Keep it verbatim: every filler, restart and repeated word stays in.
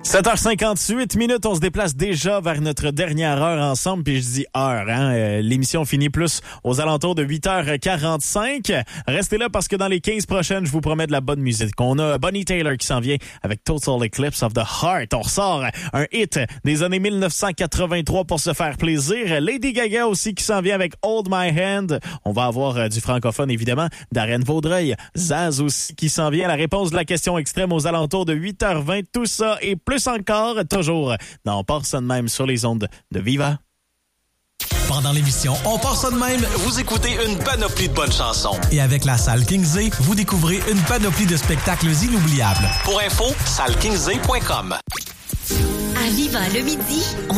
sept heures cinquante-huit minutes, on se déplace déjà vers notre dernière heure ensemble, puis je dis heure, hein? Euh, l'émission finit plus aux alentours de huit heures quarante-cinq. Restez là parce que dans les quinze prochaines, je vous promets de la bonne musique. On a Bonnie Tyler qui s'en vient avec Total Eclipse of the Heart. On ressort un hit des années mille neuf cent quatre-vingt-trois pour se faire plaisir. Lady Gaga aussi qui s'en vient avec Hold My Hand. On va avoir euh, du francophone évidemment. Darren Vaudreuil, Zaz aussi qui s'en vient. La réponse de la question extrême aux alentours de huit heures vingt. Tout ça et plus encore, toujours dans On part ça de même sur les ondes de Viva. Pendant l'émission On part ça de même, Vous écoutez une panoplie de bonnes chansons. et avec la salle Kingsley, vous découvrez une panoplie de spectacles inoubliables. Pour info, salle kingsley point com. À Viva le midi, on